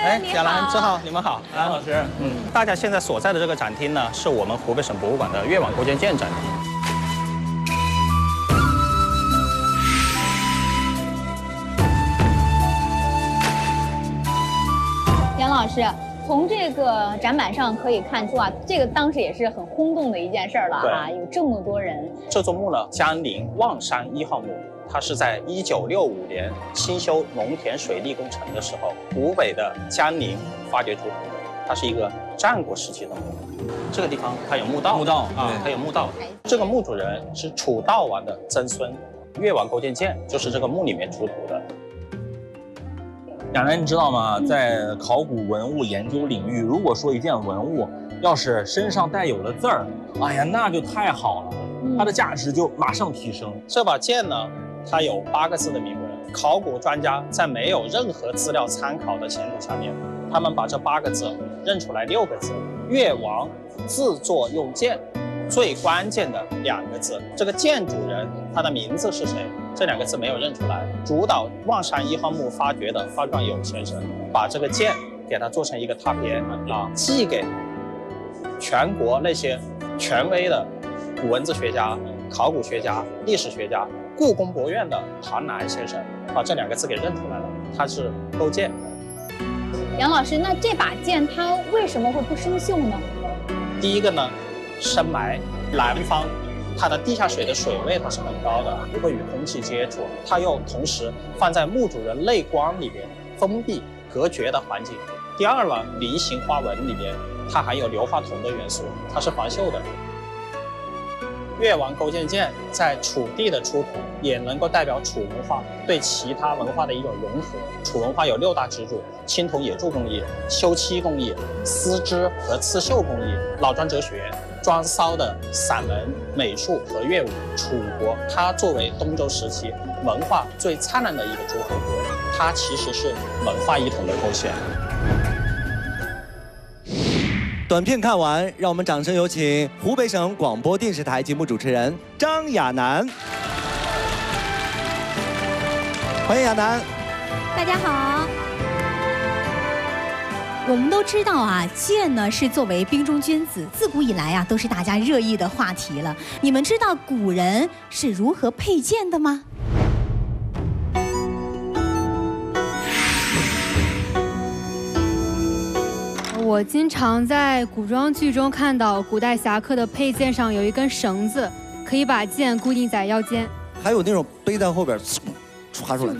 亚兰，志浩，你们好，安老师。大家现在所在的这个展厅呢，是我们湖北省博物馆的越王勾践剑展厅。 杨老师，从这个展板上可以看出啊，这个当时也是很轰动的一件事儿了啊，有这么多人。 这座墓呢，江陵望山1号墓。它是在1965年兴修农田水利工程的时候，湖北的江陵发掘出土的。它是一个战国时期的墓。这个地方它有墓道，它有墓道。这个墓主人是楚悼王的曾孙，越王勾践剑就是这个墓里面出土的。 亚楠，你知道吗？在考古文物研究领域，如果说一件文物要是身上带有了字儿，哎呀，那就太好了，它的价值就马上提升。 这把剑呢？它有8个字的铭文，考古专家在没有任何资料参考的前提下面，他们把这8个字认出来6个字，越王自作用剑，最关键的2个字，这个剑主人他的名字是谁？这2个字没有认出来。主导望山1号墓发掘的方壮友先生，把这个剑给它做成一个拓片寄给全国那些权威的古文字学家、考古学家、历史学家。故宫博物院的唐南先生把这2个字给认出来了，他是勾践。 杨老师，那这把剑它为什么会不生锈呢？ 第一个呢，深埋南方，它的地下水的水位它是很高的，不会与空气接触。它又同时放在墓主人内棺里边，封闭隔绝的环境。第二呢，菱形花纹里边它含有硫化铜的元素，它是防锈的。越王勾践剑在楚地的出土，也能够代表楚文化对其他文化的一种融合。楚文化有6大支柱：青铜冶铸工艺、修漆工艺、丝织和刺绣工艺、老庄哲学、装骚的散文、美术和乐舞。楚国它作为东周时期文化最灿烂的一个诸侯国，它其实是文化一统的贡献。 短片看完，让我们掌声有请湖北省广播电视台节目主持人张亚楠。欢迎亚楠。 大家好。我们都知道啊，剑呢是作为兵中君子，自古以来啊都是大家热议的话题了。你们知道古人是如何配剑的吗？ 我经常在古装剧中看到古代侠客的佩剑上有一根绳子，可以把剑固定在腰间。 还有那种背在后边，歘出来。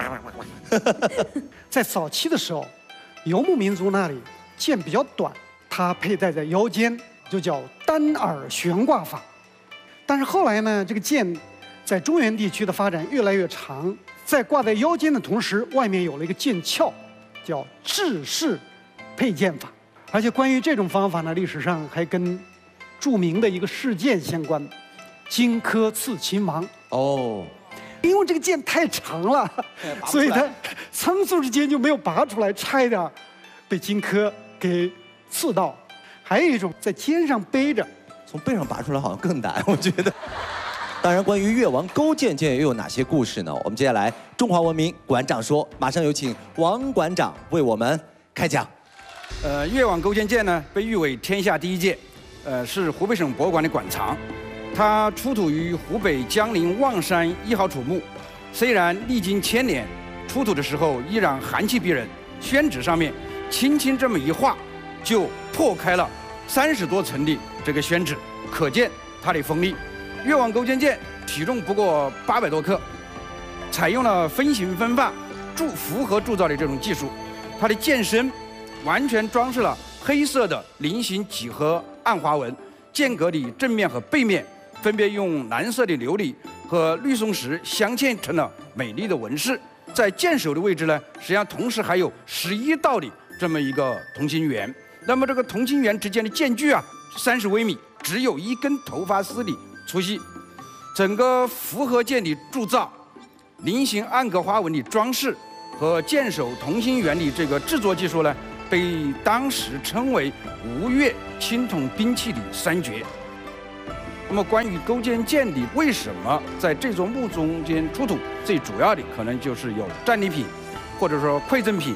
在早期的时候，游牧民族那里剑比较短，它佩戴在腰间，就叫单耳悬挂法。但是后来呢，这个剑在中原地区的发展越来越长，在挂在腰间的同时，外面有了一个剑鞘，叫制式佩剑法。而且关于这种方法呢，历史上还跟著名的一个事件相关，荆轲刺秦王。 哦， 因为这个剑太长了，所以他仓促之间就没有拔出来，差一点被荆轲给刺到。还有一种在肩上背着， 从背上拔出来好像更难，我觉得。当然，关于越王勾践剑又有哪些故事呢？我们接下来中华文明馆长说，马上有请王馆长为我们开讲。 越王勾践剑呢，被誉为天下第一剑，是湖北省博物馆的馆藏。它出土于湖北江陵望山1号楚墓，虽然历经1000年，出土的时候依然寒气逼人。宣纸上面轻轻这么一画，就破开了30多层的这个宣纸，可见它的锋利。越王勾践剑体重不过800多克，采用了分形分发、复合铸造的这种技术。它的剑身完全装饰了黑色的菱形几何暗花纹，剑格的正面和背面分别用蓝色的琉璃和绿松石镶嵌成了美丽的纹饰。在剑首的位置呢，实际上同时还有11道的这么一个同心圆。那么这个同心圆之间的间距啊，30微米，只有1根头发丝的粗细。整个复合剑的铸造、菱形暗格花纹的装饰和剑首同心圆的这个制作技术呢，被当时称为吴越青铜兵器的3绝。那么关于勾践剑的为什么在这座墓中间出土，最主要的可能就是有战利品，或者说馈赠品，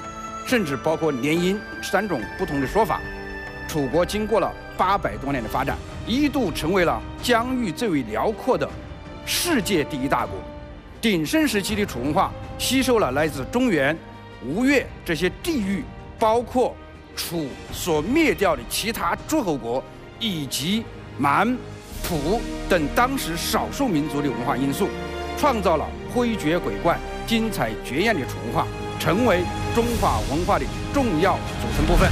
甚至包括联姻3种不同的说法。楚国经过了800多年的发展，一度成为了疆域最为辽阔的世界第1大国。鼎盛时期的楚文化吸收了来自中原、吴越这些地域，包括楚所灭掉的其他诸侯国以及蛮、蒲等当时少数民族的文化因素，创造了辉绝鬼怪、精彩绝艳的楚文化，成为中华文化的重要组成部分。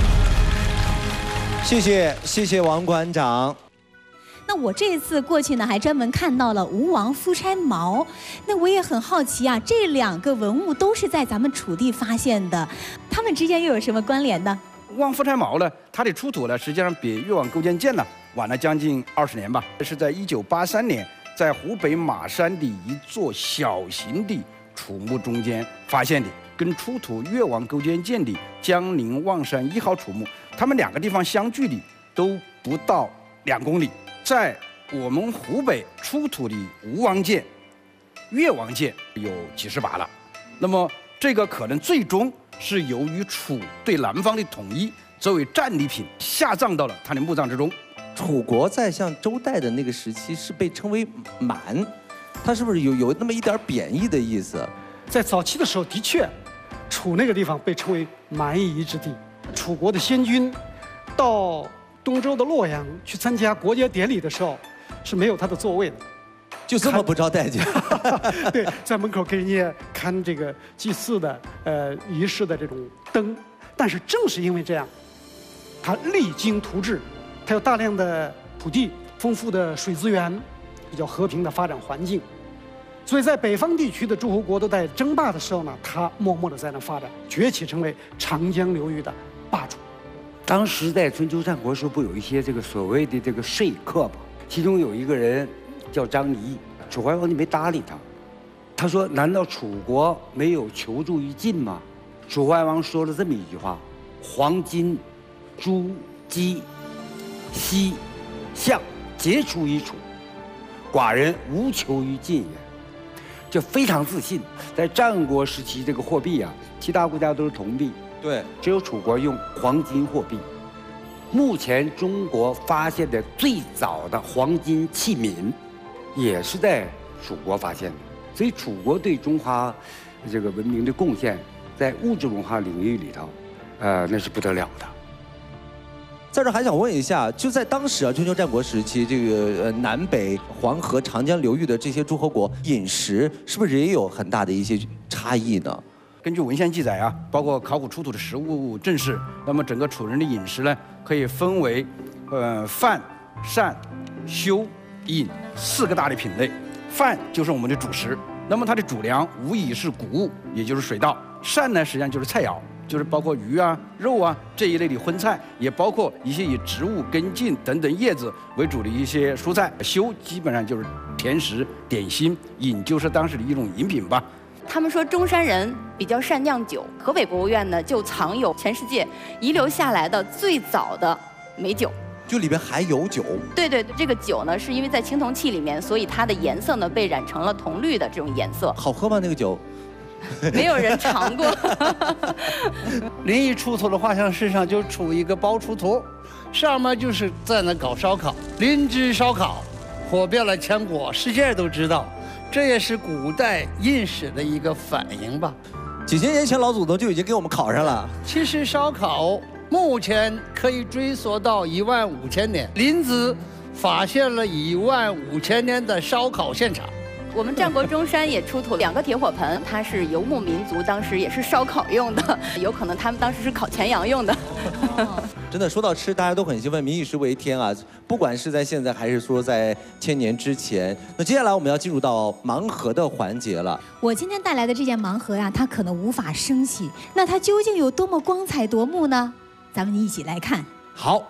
谢谢王馆长。 那我这次过去呢，还专门看到了吴王夫差矛。那我也很好奇啊，这2个文物都是在咱们楚地发现的，它们之间又有什么关联呢？ 吴王夫差矛呢，它的出土呢，实际上比越王勾践剑呢晚了将近20年吧。这是在1983年，在湖北马山的一座小型的楚墓中间发现的，跟出土越王勾践剑的江陵望山1号楚墓，它们2个地方相距离都不到2公里。在我们湖北出土的吴王剑、越王剑有几十把了，那么这个可能最终是由于楚对南方的统一，作为战利品下葬到了他的墓葬之中。 楚国在像周代的那个时期是被称为蛮，它是不是有那么一点贬义的意思？ 在早期的时候，的确，楚那个地方被称为蛮夷之地。楚国的先君到东周的洛阳去参加国家典礼的时候，是没有他的座位的， 就这么不招待见？ 对，在门口给人家看这个祭祀的仪式的这种灯。但是正是因为这样，他励精图治，他有大量的土地、丰富的水资源、比较和平的发展环境，所以在北方地区的诸侯国都在争霸的时候呢，他默默地在那发展，崛起成为长江流域的霸主。 当时在春秋战国时候，不有一些这个所谓的这个说客吗？其中有一个人叫张仪，楚怀王就没搭理他。他说：“难道楚国没有求助于晋吗？”楚怀王说了这么一句话：“黄金、朱、姬、西、象皆出于楚，寡人无求于晋也。”就非常自信。在战国时期，这个货币啊，其他国家都是铜币。 对， 只有楚国用黄金货币。目前中国发现的最早的黄金器皿，也是在楚国发现的。所以楚国对中华这个文明的贡献，在物质文化领域里头，那是不得了的。 在这还想问一下，就在当时啊，春秋战国时期，这个南北黄河、长江流域的这些诸侯国，饮食是不是也有很大的一些差异呢？ 根据文献记载啊，包括考古出土的食物证实，那么整个楚人的饮食呢，可以分为，饭、膳、休、饮4个大的品类。饭就是我们的主食，那么它的主粮无疑是谷物，也就是水稻。膳呢，实际上就是菜肴，就是包括鱼啊、肉啊这一类的荤菜，也包括一些以植物根茎等等叶子为主的一些蔬菜。休基本上就是甜食、点心，饮就是当时的一种饮品吧。 他们说中山人比较善酿酒，河北博物院呢就藏有全世界遗留下来的最早的美酒， 就里边还有酒。 对对对，这个酒呢是因为在青铜器里面，所以它的颜色呢被染成了铜绿的这种颜色。 好喝吗？那个酒？ 没有人尝过。 临沂出土的画像室上就出一个包出图，上面就是在那搞烧烤，灵芝烧烤火遍了全国，世界都知道。这也是古代饮食的一个反应吧。 几千年前老祖宗就已经给我们烤上了。 其实烧烤目前可以追溯到15000年，临淄发现了15000年的烧烤现场。 我们战国中山也出土2个铁火盆，它是游牧民族当时也是烧烤用的，有可能他们当时是烤全羊用的。 真的说到吃，大家都很兴奋，民以食为天啊！不管是在现在，还是说在1000年之前。那接下来我们要进入到盲盒的环节了。 我今天带来的这件盲盒呀，它可能无法升起，那它究竟有多么光彩夺目呢？咱们一起来看。 好。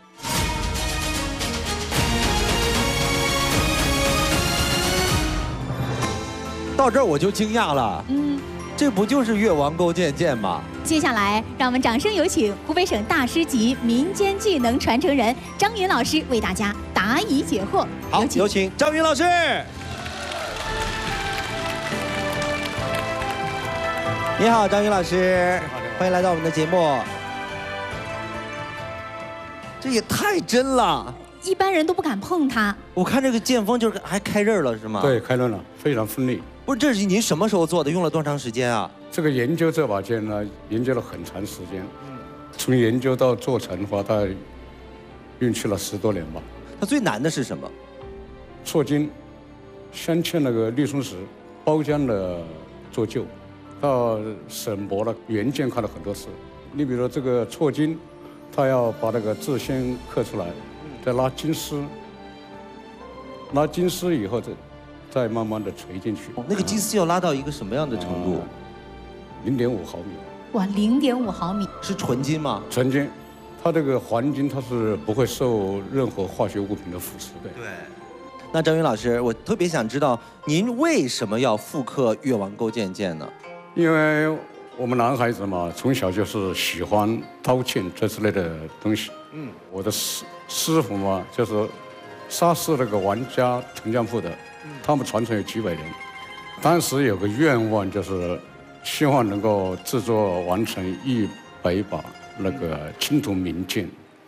到这儿我就惊讶了，这不就是越王勾践剑吗？ 接下来，让我们掌声有请湖北省大师级民间技能传承人张云老师为大家答疑解惑。 好，有请张云老师。 你好，张云老师，欢迎来到我们的节目。这也太真了， 一般人都不敢碰它。 我看这个剑锋就是还开刃了，是吗？ 对，开刃了，非常锋利。 不是，这是您什么时候做的？用了多长时间啊？ 这个研究这把剑呢，研究了很长时间，从研究到做成的话，大概用去了10多年吧。 它最难的是什么？ 错金，镶嵌那个绿松石，包浆的做旧，到审磨了原件看了很多次。你比如说这个错金，它要把那个字先刻出来，再拉金丝，拉金丝以后再慢慢的锤进去。 那个金丝要拉到一个什么样的程度 ？0.5毫米。 哇，0.5毫米是纯金吗？ 纯金，它这个黄金它是不会受任何化学物品的腐蚀的。 对。那张云老师，我特别想知道您为什么要复刻越王勾践剑呢？ 因为我们男孩子嘛，从小就是喜欢刀剑这之类的东西。我的师傅嘛，就是沙市那个王家藤匠铺的，他们传承有几百年。当时有个愿望，就是希望能够制作完成100把那个青铜名剑。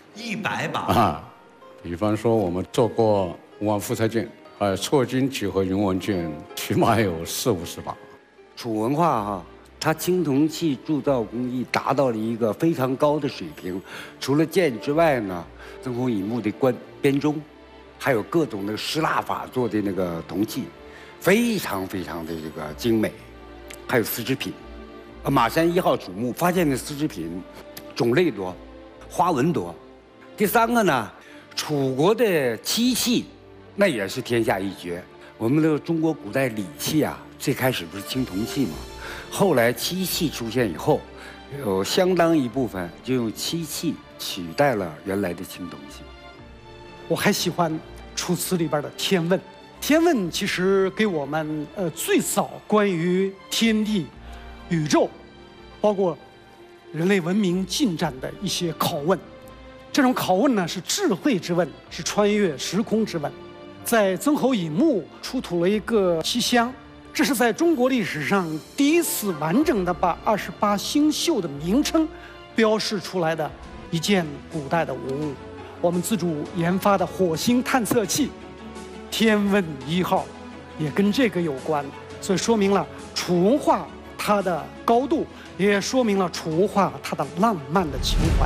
100把啊！比方说我们做过吴王夫差剑，还有错金几何云纹剑，起码有40-50把。 楚文化哈，它青铜器铸造工艺达到了一个非常高的水平。除了剑之外呢，曾侯乙墓的编钟，还有各种的失蜡法做的那个铜器，非常非常的这个精美。还有丝织品，马山1号楚墓发现的丝织品种类多，花纹多。第3个呢，楚国的漆器那也是天下一绝。我们的中国古代礼器啊，最开始不是青铜器吗？后来漆器出现以后，有相当一部分就用漆器取代了原来的青铜器。 我还喜欢《楚辞》里边的《天问》。《天问》其实给我们最早关于天地、宇宙，包括人类文明进展的一些拷问。这种拷问呢，是智慧之问，是穿越时空之问。在曾侯乙墓出土了一个漆箱，这是在中国历史上第一次完整的把28星宿的名称标示出来的一件古代的文物。我们自主研发的火星探测器天问1号也跟这个有关，所以说明了楚文化它的高度，也说明了楚文化它的浪漫的情怀。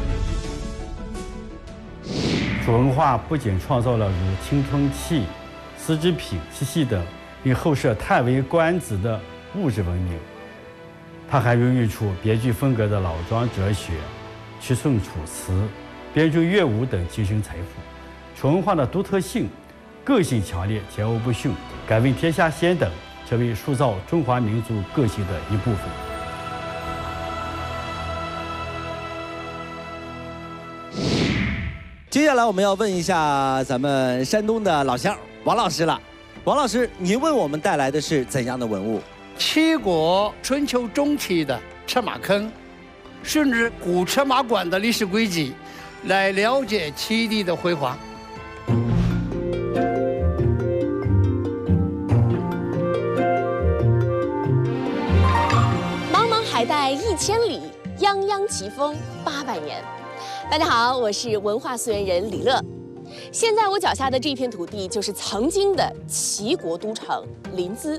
楚文化不仅创造了如青铜器、丝织品、漆器等令后世叹为观止的物质文明，它还孕育出别具风格的老庄哲学、曲宋楚辞、编钟乐舞等精神财富。楚文化的独特性、个性强烈、桀骜不驯、敢问天下先等，成为塑造中华民族个性的一部分。 接下来我们要问一下咱们山东的老乡王老师了。王老师，您为我们带来的是怎样的文物？ 齐国春秋中期的车马坑，顺着古车马馆的历史轨迹，来了解齐地的辉煌。 茫茫海带1000里，泱泱奇峰800年。大家好，我是文化素媛人李乐。现在我脚下的这片土地就是曾经的齐国都城临淄。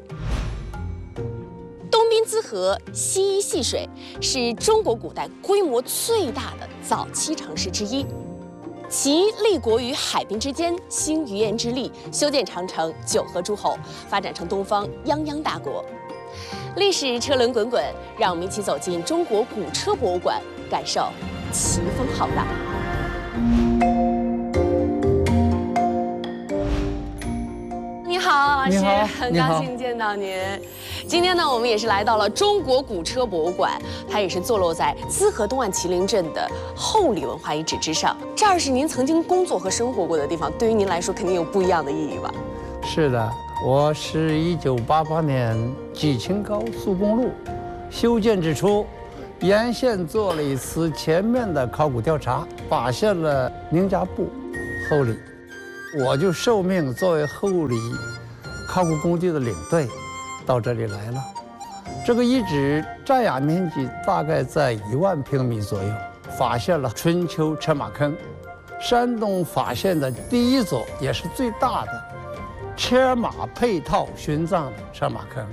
东滨淄河，西依细水，是中国古代规模最大的早期城市之一。齐立国于海滨之间，兴渔盐之利，修建长城，9河诸侯，发展成东方泱泱大国。历史车轮滚滚，让我们一起走进中国古车博物馆，感受奇峰浩荡。你好，老师，很高兴见到您。今天呢，我们也是来到了中国古车博物馆，它也是坐落在淄河东岸麒麟镇的后里文化遗址之上。这儿是您曾经工作和生活过的地方，对于您来说肯定有不一样的意义吧？ 是的，我是1988年济青高速公路修建之初，沿线做了一次全面的考古调查，发现了宁家埠后里，我就受命作为后里考古工地的领队到这里来了。 这个遗址占压面积大概在1万平米左右，发现了春秋车马坑，山东发现的第一座也是最大的车马配套殉葬的车马坑。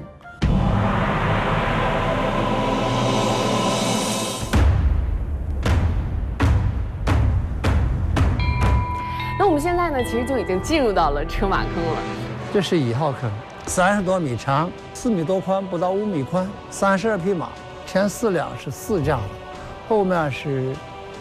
那我们现在呢，其实就已经进入到了车马坑了。 这是1号坑，30多米长，4米多宽，不到5米宽，32匹马，前4辆是4架的，后面是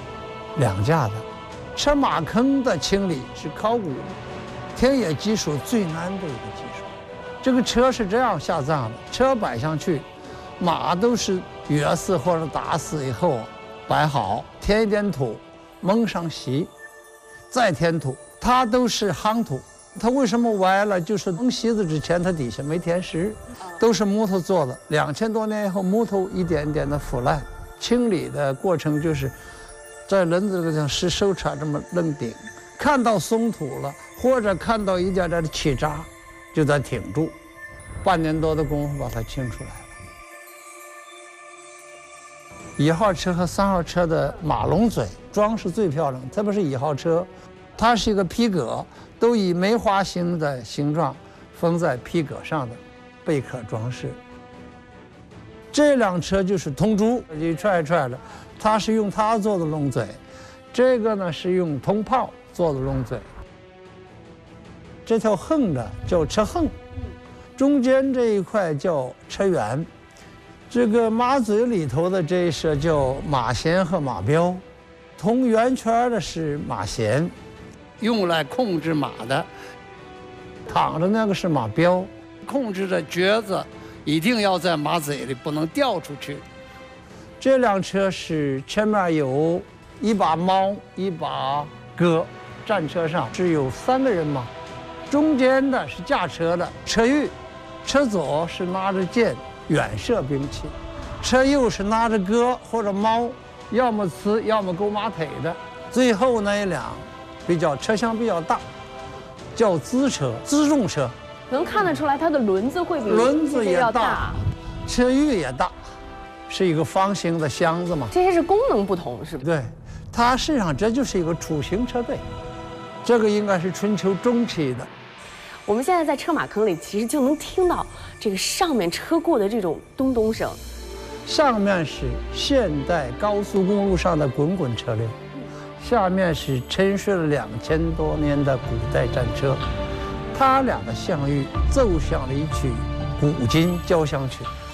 2架的。车马坑的清理是考古田野技术最难的一个技术。这个车是这样下葬的，车摆上去，马都是约死或者打死以后摆好，填一点土，蒙上席，再填土，它都是夯土。它为什么歪了？就是蒙席子之前，它底下没填实，都是木头做的。2000多年以后，木头一点点的腐烂，清理的过程就是在轮子这个像是手叉这么扔顶，看到松土了，或者看到一点点的气渣，就得挺住。半年多的功夫把它清出来了。1号车和3号车的马龙嘴装饰最漂亮，特别是1号车，它是一个皮革，都以梅花形的形状封在皮革上的贝壳装饰。这辆车就是铜珠，一串一串的，它是用它做的龙嘴，这个呢是用铜炮做的龙嘴。这条横的叫车横，中间这一块叫车圆，这个马嘴里头的这一些叫马弦和马标，铜圆圈的是马弦，用来控制马的，躺着那个是马标，控制着橛子一定要在马嘴里，不能掉出去。这辆车是前面有一把猫一把鸽，战车上是有3个人马，中间的是驾车的车御，车左是拿着剑远射兵器，车右是拿着鸽或者猫，要么呲要么勾马腿的。最后那一辆车厢比较大，叫辎车、辎重车， 能看得出来它的轮子会比轮子也要大，车御也大，是一个方形的箱子嘛。 这些是功能不同，是不是？ 对，它实际上这就是一个雏形车队，这个应该是春秋中期的。 我们现在在车马坑里，其实就能听到这个上面车过的这种咚咚声。 上面是现代高速公路上的滚滚车流，下面是沉睡了2000多年的古代战车，它俩的相遇奏响了一曲古今交响曲。